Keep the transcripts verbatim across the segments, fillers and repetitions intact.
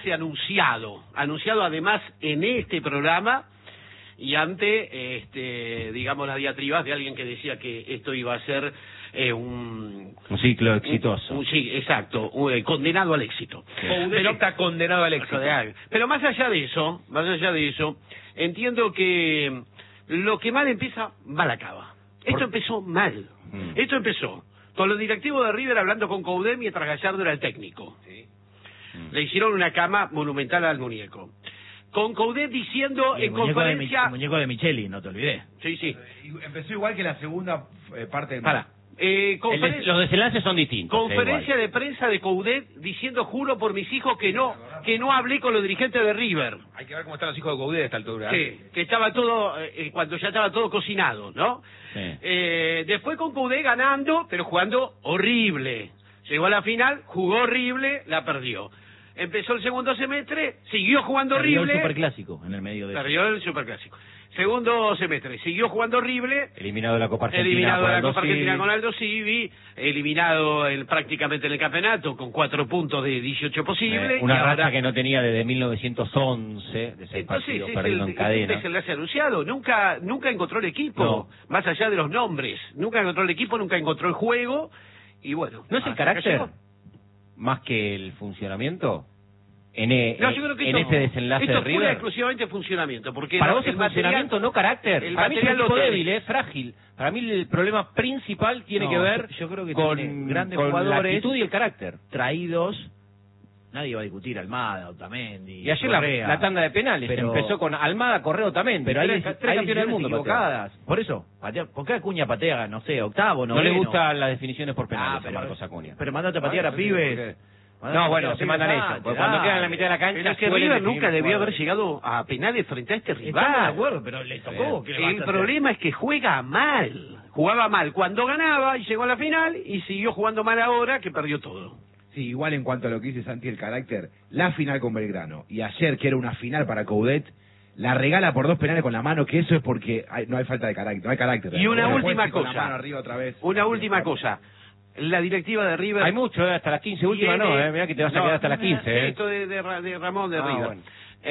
pase anunciado, anunciado además en este programa y ante, este, digamos, las diatribas de alguien que decía que esto iba a ser eh, un... Un ciclo exitoso. Un, un, sí, exacto, un, eh, condenado al éxito. Coudet pero está condenado al éxito. Pero más allá de eso, más allá de eso, entiendo que lo que mal empieza, mal acaba. Esto empezó mal. Mm. Esto empezó con los directivos de River hablando con Coudet mientras Gallardo era el técnico. Sí. Mm. Le hicieron una cama monumental al muñeco. Con Coudet diciendo en conferencia... De, el muñeco de Micheli, no te olvidé. Sí, sí. Empezó igual que la segunda eh, parte del... Para. Eh, conferen... el, los desenlaces son distintos. Conferencia de prensa de Coudet diciendo, juro por mis hijos que no que no hablé con los dirigentes de River. Hay que ver cómo están los hijos de Coudet a esta altura. Sí, que estaba todo, eh, cuando ya estaba todo cocinado, ¿no? Sí. Eh, después con Coudet ganando, pero jugando horrible. Llegó a la final, jugó horrible, la perdió. Empezó el segundo semestre, siguió jugando perdió horrible. el superclásico en el medio de Perdió el superclásico. Segundo semestre, siguió jugando horrible. Eliminado de la Copa Argentina. Eliminado de la Copa Argentina con Aldo Civi. Eliminado el, prácticamente en el campeonato con cuatro puntos de dieciocho posibles. Eh, una racha ahora... que no tenía desde mil novecientos once, de seis partidos perdiendo en cadena. Es el enlace anunciado. Nunca, nunca encontró el equipo, no. Más allá de los nombres. Nunca encontró el equipo, nunca encontró el juego. Y bueno. ¿No es el carácter más que el funcionamiento? En, e, no, yo creo que en esto, ese desenlace esto de River. Esto exclusivamente funcionamiento. Porque para no, vos el, el funcionamiento, no carácter. El para mí es un equipo tiene... débil, es frágil. Para mí el problema principal tiene no, que ver yo creo que con, grandes con jugadores, la actitud y el carácter. Traídos. Nadie va a discutir Almada, Otamendi. Y ayer la, la tanda de penales pero, empezó con Almada, Correa, Otamendi. Pero hay tres, tres campeones del mundo equivocadas. Patea. Por eso, patea, ¿por qué Acuña patea, no sé, octavo, no? noveno? No le gustan las definiciones por penales ah, pero, a Marcos Acuña. Pero mandate a patear a pibes. No, bueno, se mandan ellos. Porque cuando quedan en la mitad de la cancha... Pero es que River nunca debió haber llegado a penales frente a este rival. Está de acuerdo, pero le tocó. Sí. El problema es que juega mal. Jugaba mal cuando ganaba y llegó a la final y siguió jugando mal ahora que perdió todo. Sí, igual en cuanto a lo que dice Santi, el carácter, la final con Belgrano y ayer, que era una final para Coudet, la regala por dos penales con la mano, que eso es porque hay, no hay falta de carácter, no hay carácter. Y una última cosa, la mano arriba otra vez, una última cosa. La directiva de River... Hay mucho, ¿eh? Hasta las quince, última no, ¿eh? Mirá que te vas no, a quedar hasta las quince, ¿eh? Esto de, de, de Ramón de ah, River. Bueno.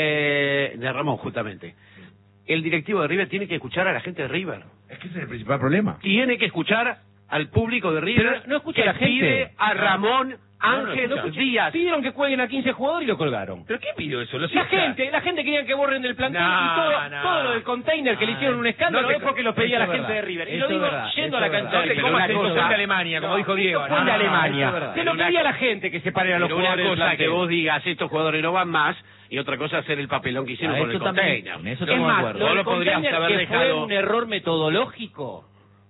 Eh, de Ramón, justamente. El directivo de River tiene que escuchar a la gente de River. Es que ese es el principal problema. Tiene que escuchar al público de River. Pero no escucha que a la gente. Pide a Ramón Ángel no, no, no, Díaz. Pidieron que jueguen a quince jugadores y lo colgaron. ¿Pero qué pidió eso? Los la gente, la gente quería que borren del plantel no, y todo, no. todo lo del container que le hicieron un escándalo no, es porque lo pedía la gente verdad. de River. Y eso lo digo verdad. yendo eso a la cancha de River. ¿Cómo se hizo de Alemania, como dijo Diego? No, fue de Alemania. Se lo pedía a la gente que separen a los jugadores. Una cosa que vos digas, estos jugadores no van más, y otra cosa hacer el papelón que hicieron con el container. En eso es más, vos lo podrías haber dejado. Fue un error metodológico.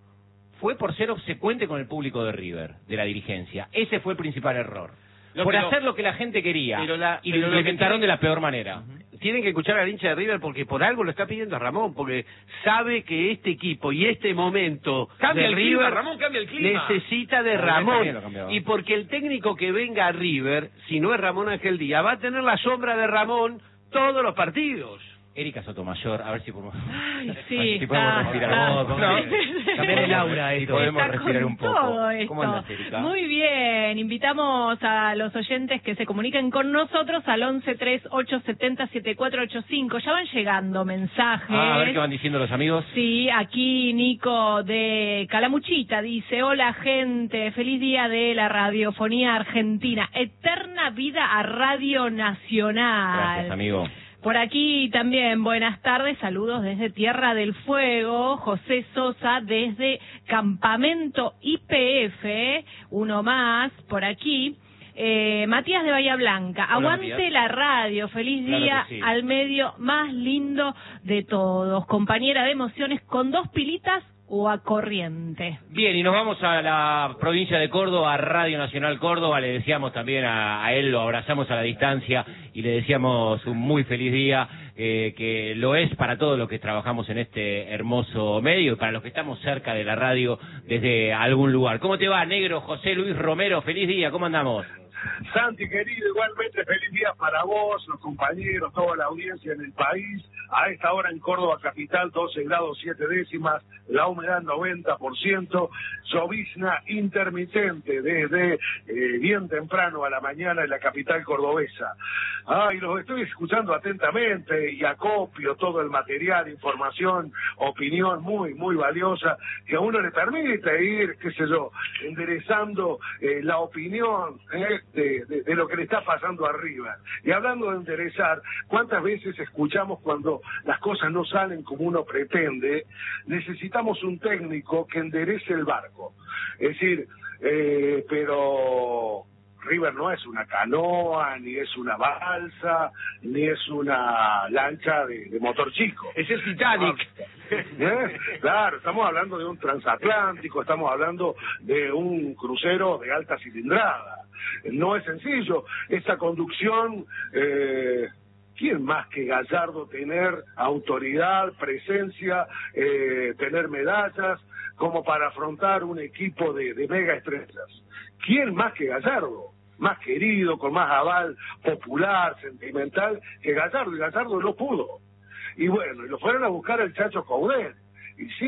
Fue por ser obsecuente con el público de River, de la dirigencia. Ese fue el principal error. Lo por pero, hacer lo que la gente quería pero la, y pero lo implementaron de la peor manera. Uh-huh. Tienen que escuchar al hincha de River porque por algo lo está pidiendo a Ramón, porque sabe que este equipo y este momento cambia de el River clima, Ramón cambia el clima. Necesita de no, Ramón. Y porque el técnico que venga a River, si no es Ramón Ángel Díaz, va a tener la sombra de Ramón todos los partidos. Erika Sotomayor, a ver si podemos, Ay, sí, si está, podemos respirar está, un poco. no, cambiar el aura, si podemos está respirar un poco. Todo esto. ¿Cómo andas, Erika? Muy bien, invitamos a los oyentes que se comuniquen con nosotros al once tres ocho siete cero siete cuatro ocho cinco. Ya van llegando mensajes. Ah, a ver qué van diciendo los amigos. Sí, aquí Nico de Calamuchita dice: hola gente, feliz día de la radiofonía argentina, eterna vida a Radio Nacional. Gracias, amigo. Por aquí también, buenas tardes, saludos desde Tierra del Fuego, José Sosa desde Campamento I P F, uno más por aquí, eh, Matías de Bahía Blanca, hola, aguante Matías. La radio, feliz claro día sí. al medio más lindo de todos, compañera de emociones con dos pilitas o a corriente. Bien, y nos vamos a la provincia de Córdoba, a Radio Nacional Córdoba. Le decíamos también a, a él, lo abrazamos a la distancia y le decíamos un muy feliz día, eh, que lo es para todos los que trabajamos en este hermoso medio y para los que estamos cerca de la radio desde algún lugar. ¿Cómo te va, negro? José Luis Romero, feliz día, ¿cómo andamos? Santi, querido, igualmente feliz día para vos, los compañeros, toda la audiencia en el país. A esta hora en Córdoba capital, doce grados siete décimas, la humedad noventa por ciento, llovizna intermitente desde eh, bien temprano a la mañana en la capital cordobesa. Ay, los estoy escuchando atentamente y acopio todo el material, información, opinión muy, muy valiosa, que a uno le permite ir, qué sé yo, enderezando eh, la opinión eh, de, de, de lo que le está pasando arriba. Y hablando de enderezar, ¿cuántas veces escuchamos cuando las cosas no salen como uno pretende? Necesitamos un técnico que enderece el barco. Es decir, eh, pero River no es una canoa, ni es una balsa, ni es una lancha de, de motor chico. Es el Titanic. ¿Eh? Claro, estamos hablando de un transatlántico, estamos hablando de un crucero de alta cilindrada. No es sencillo. Esta conducción... Eh, ¿Quién más que Gallardo tener autoridad, presencia, eh, tener medallas, como para afrontar un equipo de, de mega estrellas? ¿Quién más que Gallardo? Más querido, con más aval popular, sentimental que Gallardo, y Gallardo no pudo. Y bueno, y lo fueron a buscar el Chacho Coudet. Y sí,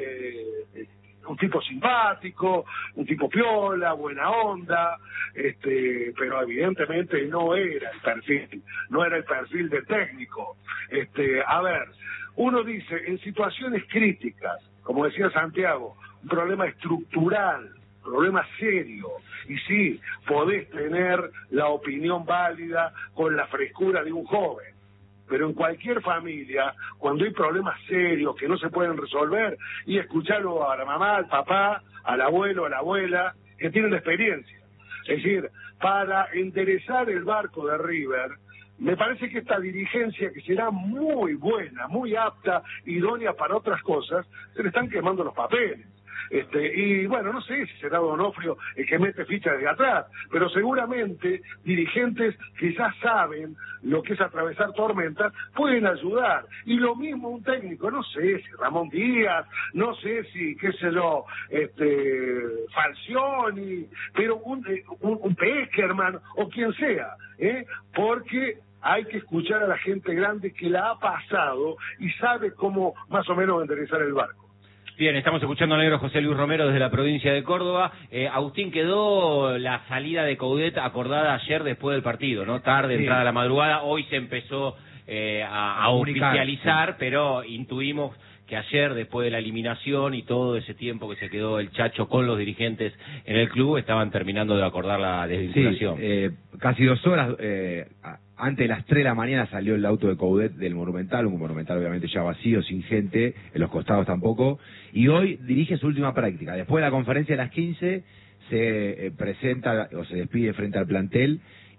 eh, un tipo simpático, un tipo piola, buena onda, este, pero evidentemente no era el perfil, no era el perfil de técnico. Este, a ver, uno dice, en situaciones críticas, como decía Santiago, un problema estructural, problema serio, y sí, podés tener la opinión válida con la frescura de un joven. Pero en cualquier familia, cuando hay problemas serios que no se pueden resolver, y escucharlo a la mamá, al papá, al abuelo, a la abuela, que tienen experiencia. Es decir, para enderezar el barco de River, me parece que esta dirigencia, que será muy buena, muy apta, idónea para otras cosas, se le están quemando los papeles. Este, y bueno, no sé si será Donofrio el que mete ficha desde atrás, pero seguramente dirigentes que ya saben lo que es atravesar tormentas pueden ayudar. Y lo mismo un técnico, no sé si Ramón Díaz, no sé si, qué sé yo, este, Falcioni, pero un, un, un Peckerman o quien sea, ¿eh? Porque hay que escuchar a la gente grande que la ha pasado y sabe cómo más o menos enderezar el barco. Bien, estamos escuchando al negro José Luis Romero desde la provincia de Córdoba. Eh, Agustín, quedó la salida de Coudet acordada ayer después del partido, ¿no? Tarde, sí. Entrada a la madrugada. Hoy se empezó eh, a, a oficializar, sí. Pero intuimos que ayer, después de la eliminación y todo ese tiempo que se quedó el Chacho con los dirigentes en el club, estaban terminando de acordar la desvinculación. Sí, eh, casi dos horas, eh, antes de las tres de la mañana salió el auto de Coudet del Monumental, un Monumental obviamente ya vacío, sin gente, en los costados tampoco, y hoy dirige su última práctica. Después de la conferencia de las quince, se eh, presenta o se despide frente al plantel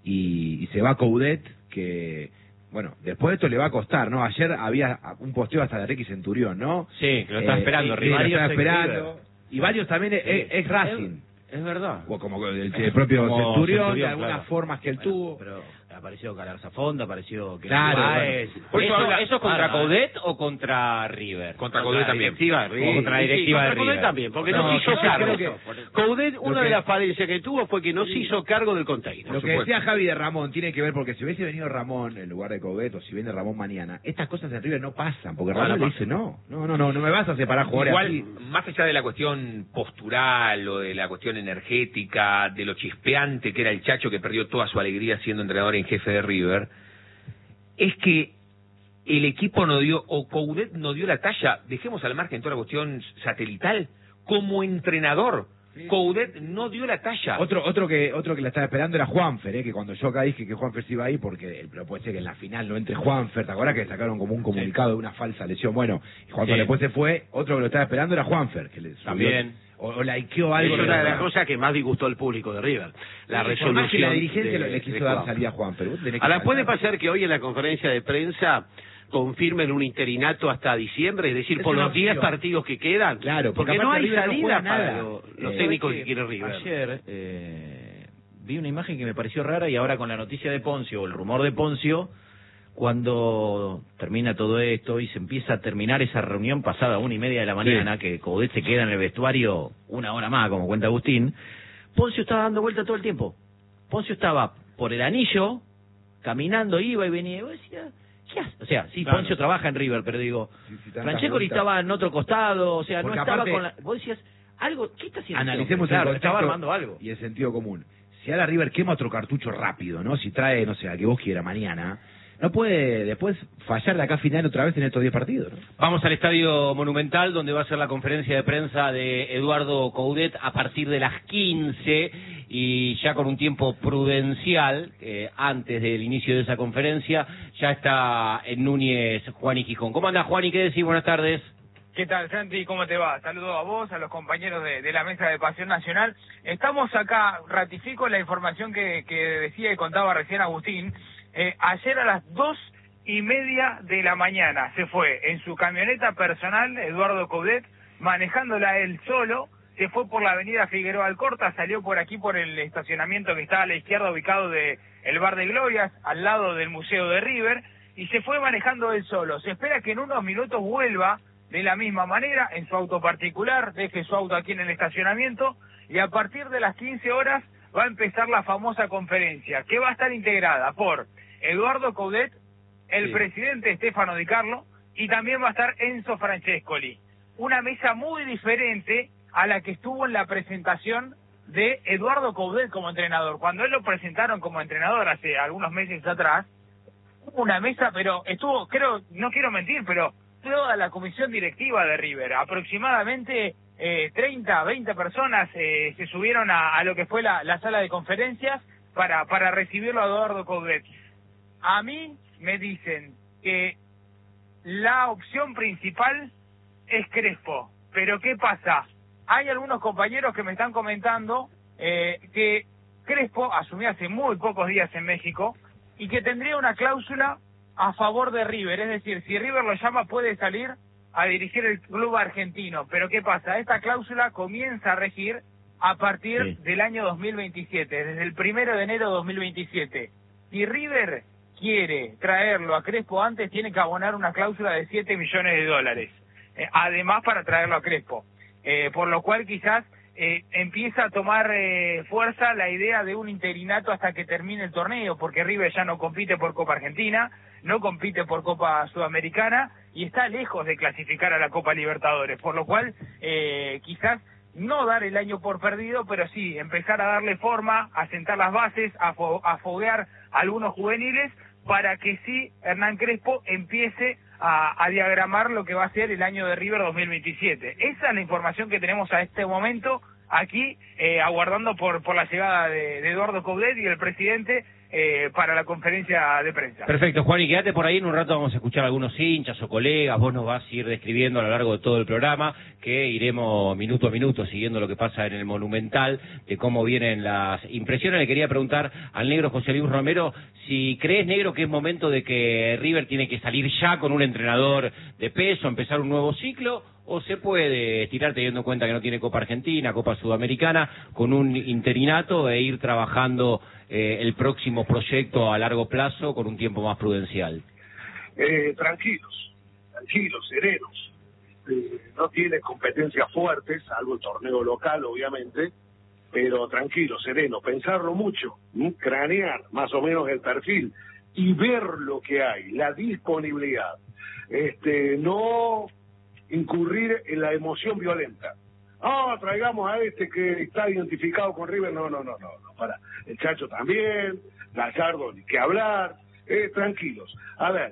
y, y se va Coudet, que... Bueno, después de esto le va a costar, ¿no? Ayer había un posteo hasta de Ricky Centurión, ¿no? Sí, que lo está eh, esperando, eh, Ricky. Sí, lo está esperando. Y varios también es, es, es Racing. Es, es verdad. O como el, el propio como Centurión, Centurión, de algunas claro. formas que él Bueno, tuvo. Pero apareció Galarza Fonda, apareció... Que Claro, Baez, bueno. ¿Eso, habla, ¿Eso contra ah, Coudet o contra River? Contra Coudet también. Directiva de River. O contra la directiva sí, de contra Coudet River. también, porque no, No, se hizo yo cargo. creo que- Coudet, una que- de las falencias que tuvo fue que no se hizo cargo del container. Lo que decía Javi de Ramón tiene que ver porque si hubiese venido Ramón en lugar de Coudet o si viene Ramón mañana, estas cosas en River no pasan, porque No, Ramón no le dice no, no, no, no, no me vas a separar jugadores Igual, así. más allá de la cuestión postural o de la cuestión energética, de lo chispeante que era el Chacho que perdió toda su alegría siendo entrenador en jefe de River, es que el equipo no dio, o Coudet no dio la talla, dejemos al margen toda la cuestión satelital, como entrenador, sí. Coudet no dio la talla. Otro otro que otro que la estaba esperando era Juanfer, ¿eh? Que cuando yo acá dije que Juanfer se iba ahí, porque pero puede ser que en la final no entre Juanfer, ¿te acuerdas que sacaron como un comunicado sí. de una falsa lesión? Bueno, y Juanfer sí. después se fue, otro que lo estaba esperando era Juanfer, que le subió, También. O, o likeó algo. Es una de las cosas que más disgustó al público de River. La sí, resolución. más que la dirigencia de, le quiso de dar Juanfer. salida a Juanfer. Ahora, puede pasar que hoy en la conferencia de prensa confirmen un interinato hasta diciembre, es decir, Es por una los diez opción. partidos que quedan. Claro, porque, porque no aparte hay River no salida juega para nada. lo- los Eh, técnicos que que quiere River. Ayer eh, vi una imagen que me pareció rara y ahora con la noticia de Poncio, o el rumor de Poncio, cuando termina todo esto y se empieza a terminar esa reunión pasada a una y media de la mañana, sí. que Coudet se queda en el vestuario una hora más, como cuenta Agustín, Poncio estaba dando vuelta todo el tiempo. Poncio estaba por el anillo, caminando, iba y venía, y vos decías, ¿qué hace? O sea, sí, claro. Poncio trabaja en River, pero digo, Sí, sí, tantas Francescoli vueltas. estaba en otro costado, o sea, Porque no estaba aparte- con la... Vos decías, algo, ¿qué está haciendo? Analicemos este hombre? el Claro, contexto estaba armando algo. y el sentido común. Si ahora River quema otro cartucho rápido, ¿no? Si trae, no sé, a que vos quiera mañana, no puede después fallar de acá a final otra vez en estos diez partidos, ¿no? Vamos al Estadio Monumental, donde va a ser la conferencia de prensa de Eduardo Coudet a partir de las quince y ya con un tiempo prudencial, eh, antes del inicio de esa conferencia, ya está en Núñez Juan y Gijón. ¿Cómo anda Juan y qué decís? Buenas tardes. ¿Qué tal, Santi? ¿Cómo te va? Saludos a vos, a los compañeros de, de la mesa de Pasión Nacional. Estamos acá, ratifico la información que, que decía y contaba recién Agustín. Eh, ayer a las dos y media de la mañana se fue en su camioneta personal, Eduardo Coudet, manejándola él solo, se fue por la avenida Figueroa Alcorta, salió por aquí por el estacionamiento que está a la izquierda ubicado de el Bar de Glorias, al lado del Museo de River, y se fue manejando él solo. Se espera que en unos minutos vuelva de la misma manera, en su auto particular, deje su auto aquí en el estacionamiento, y a partir de las quince horas va a empezar la famosa conferencia, que va a estar integrada por Eduardo Coudet, el Sí. presidente Stefano Di Carlo, y también va a estar Enzo Francescoli. Una mesa muy diferente a la que estuvo en la presentación de Eduardo Coudet como entrenador. Cuando él lo presentaron como entrenador hace algunos meses atrás, hubo una mesa, pero estuvo, creo, no quiero mentir, pero toda la comisión directiva de River, aproximadamente eh, treinta, veinte personas eh, se subieron a, a lo que fue la, la sala de conferencias para, para recibirlo a Eduardo Coudet. A mí me dicen que la opción principal es Crespo, pero ¿qué pasa? Hay algunos compañeros que me están comentando eh, que Crespo asumió hace muy pocos días en México y que tendría una cláusula a favor de River, es decir, si River lo llama puede salir a dirigir el club argentino, pero ¿qué pasa? Esta cláusula comienza a regir a partir Sí. del año dos mil veintisiete, desde el primero de enero de dos mil veintisiete. Si River quiere traerlo a Crespo antes, tiene que abonar una cláusula de siete millones de dólares, eh, además para traerlo a Crespo, eh, por lo cual quizás eh, empieza a tomar eh, fuerza la idea de un interinato hasta que termine el torneo, porque River ya no compite por Copa Argentina, no compite por Copa Sudamericana y está lejos de clasificar a la Copa Libertadores, por lo cual eh, quizás no dar el año por perdido, pero sí empezar a darle forma, a sentar las bases, a, fo a foguear a algunos juveniles para que sí Hernán Crespo empiece a, a diagramar lo que va a ser el año de River dos mil veintisiete. Esa es la información que tenemos a este momento aquí, eh, aguardando por, por la llegada de, de Eduardo Coudet y el presidente eh, para la conferencia de prensa. Perfecto, Juan, y quédate por ahí, en un rato vamos a escuchar a algunos hinchas o colegas, vos nos vas a ir describiendo a lo largo de todo el programa, que iremos minuto a minuto siguiendo lo que pasa en el Monumental, de cómo vienen las impresiones. Le quería preguntar al negro José Luis Romero, si crees, negro, que es momento de que River tiene que salir ya con un entrenador de peso, empezar un nuevo ciclo, o se puede tirar teniendo en cuenta que no tiene Copa Argentina, Copa Sudamericana, con un interinato e ir trabajando eh, el próximo proyecto a largo plazo con un tiempo más prudencial. Eh, tranquilos, tranquilos, serenos. Eh, no tiene competencias fuertes, salvo el torneo local, obviamente, pero tranquilo, sereno, pensarlo mucho, ¿m? Cranear más o menos el perfil y ver lo que hay, la disponibilidad. Este, no incurrir en la emoción violenta. Ah, traigamos a este que está identificado con River. No, no, no, no, no, para. El Chacho también, Gallardo, ni que hablar. Eh, tranquilos. A ver,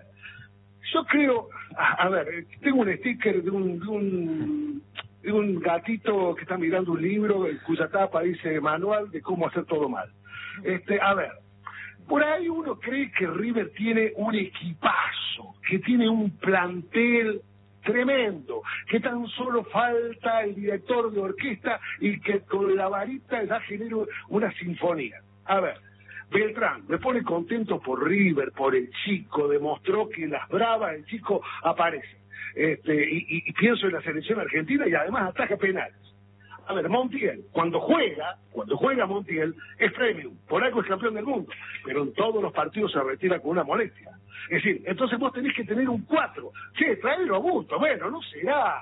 yo creo, a, a ver, eh, tengo un sticker de un, de un de un gatito que está mirando un libro cuya tapa dice manual de cómo hacer todo mal. Este, a ver, por ahí uno cree que River tiene un equipazo, que tiene un plantel tremendo, que tan solo falta el director de orquesta y que con la varita ya genera una sinfonía. A ver, Beltrán me pone contento por River, por el chico, demostró que en las bravas el chico aparece. Este, y, y, y pienso en la selección argentina y además ataca penales. A ver, Montiel, cuando juega, cuando juega Montiel, es premium, por algo es campeón del mundo, pero en todos los partidos se retira con una molestia. Es decir, entonces vos tenés que tener un cuatro. Che, traelo a gusto, bueno, no será.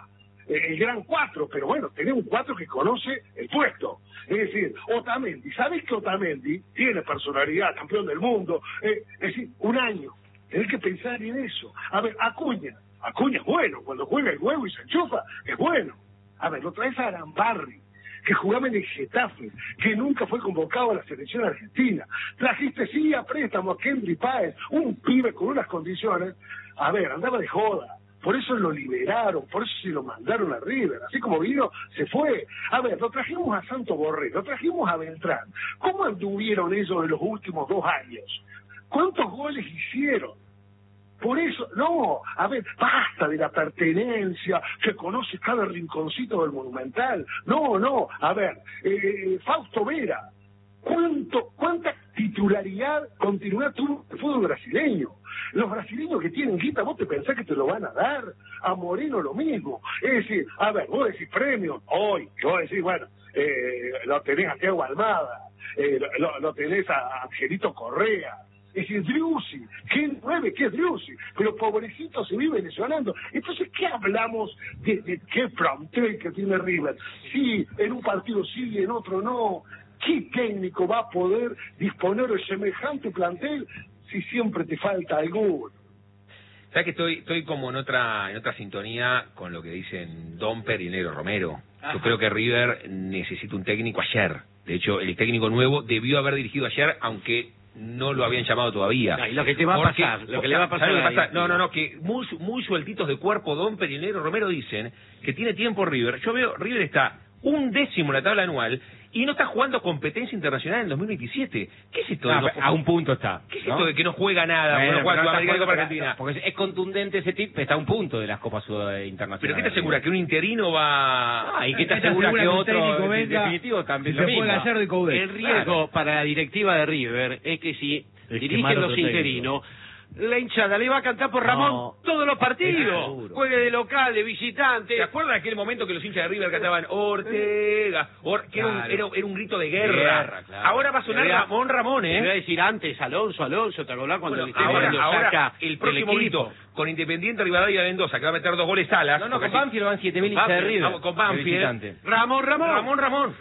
el gran cuatro, pero bueno, tenés un cuatro que conoce el puesto. Es decir, Otamendi, ¿sabés que Otamendi tiene personalidad, campeón del mundo? Eh, es decir, un año, tenés que pensar en eso. A ver, Acuña, Acuña es bueno, cuando juega el huevo y se enchufa, es bueno. A ver, lo traes a Arambarri, que jugaba en el Getafe, que nunca fue convocado a la selección argentina. Trajiste sí a préstamo a Kendry Páez, un pibe con unas condiciones. A ver, andaba de joda. Por eso lo liberaron, por eso se lo mandaron a River. Así como vino, se fue. A ver, lo trajimos a Santo Borré, lo trajimos a Beltrán. ¿Cómo anduvieron ellos en los últimos dos años? ¿Cuántos goles hicieron? Por eso, no, a ver, basta de la pertenencia, que conoce cada rinconcito del Monumental. No, no, a ver, eh, Fausto Vera, ¿cuánto, cuánta titularidad, continuidad tuvo el fútbol brasileño? Los brasileños que tienen guita, ¿vos te pensás que te lo van a dar? A Moreno lo mismo. Es decir, a ver, vos decís premio, hoy, vos decís, bueno, eh, lo tenés a Thiago Almada, eh, lo, lo tenés a Angelito Correa. Es decir, Driussi, ¿qué nueve? ¿Qué es Driussi? Pero pobrecito se vive lesionando. Entonces, ¿qué hablamos de, de qué plantel que tiene River? Sí, en un partido sí, en otro no. ¿Qué técnico va a poder disponer de semejante plantel si siempre te falta alguno? ¿Sabes que estoy estoy como en otra en otra sintonía con lo que dicen Domper y Negro Romero? Ajá. Yo creo que River necesita un técnico ayer. De hecho, el técnico nuevo debió haber dirigido ayer, aunque no lo habían llamado todavía. No, y lo que te va a Porque, pasar, lo que le va a pasar, lo que ahí, pasa? No, no, no, que muy muy sueltitos de cuerpo Domper y Negro Romero dicen que tiene tiempo River. Yo veo, River está un décimo en la tabla anual y no está jugando competencia internacional en dos mil veintisiete. ¿Qué es esto? Ah, de no, a un punto está. ¿Qué es ¿no? esto de que no juega nada? Bueno, no juega no Sudamericana y Copa para, Argentina. Porque es contundente ese tip, está a un punto de las Copas Internacionales. ¿Pero qué te asegura? ¿Que un interino va...? Ah, ¿y qué te asegura que otro venga, definitivo también lo mismo? El riesgo claro. para la directiva de River es que si es dirigen los interinos, la hinchada le va a cantar por Ramón no, todos los partidos. Juegue de local, de visitante. ¿Te acuerdas de aquel momento que los hinchas de River cantaban Ortega? Or, que claro. era, un, era, era un grito de guerra. guerra claro. Ahora va a sonar voy a, Ramón Ramón, ¿eh? Te voy a decir antes, Alonso, Alonso, ¿te acordás cuando bueno, ahora, ahora saca el próximo grito con Independiente Rivadavia de Mendoza, que va a meter dos goles Salas? No, no, con Banfield van siete mil hinchas de River. Vamos, con Banfield. Ramón Ramón. Ramón Ramón.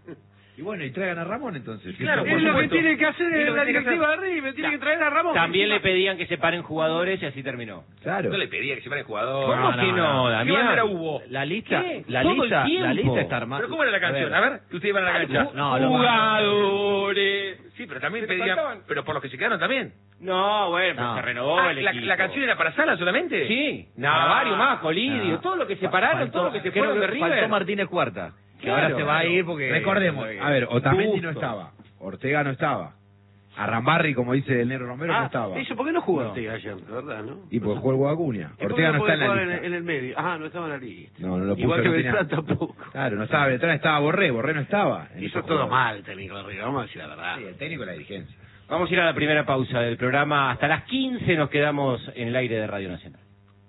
Y bueno, y traigan a Ramón entonces. Claro, es lo que tiene que hacer en la directiva de River, tiene que traer a Ramón. También le pedían que separen jugadores y así terminó. Claro. No le pedía que separen jugadores. ¿Cómo que no, Damián? ¿Qué bandera hubo? La lista, ¿Qué? la Todo lista, el la lista está armada. ¿Pero cómo era la canción? A ver, a ver que ustedes iban a la cancha. No, no, jugadores. Sí, pero también pedían, pero por los que se quedaron también. No, bueno, no. se renovó ah, el la, equipo. ¿La canción era para Sala solamente? Sí, no. Para varios más, Colidio, no. todo lo que separaron, faltó, todo lo que se fueron de River. Faltó Martínez Cuarta. Que claro, ahora se va a ir porque... Recordemos, a ver, Otamendi no estaba, Ortega no estaba, Arambarri, como dice el Negro Romero, ah, no estaba. Eso, ¿por qué no jugó no. Ortega ayer, verdad, no? Y porque jugó el Guacuña. Ortega no, no está en la lista. En, en el medio. Ah, no estaba en la lista. No, no lo puso. Igual que no Beltrán tenía... tampoco. Claro, no estaba Beltrán, estaba Borré, Borré no estaba. Hizo todo mal el técnico de River, vamos a decir la verdad. Sí, el técnico y la dirigencia. Vamos a ir a la primera pausa del programa. Hasta las quince nos quedamos en el aire de Radio Nacional.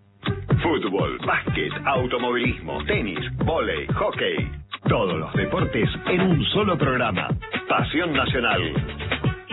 Fútbol, básquet, automovilismo, tenis, vóley, hockey. Todos los deportes en un solo programa. Pasión Nacional.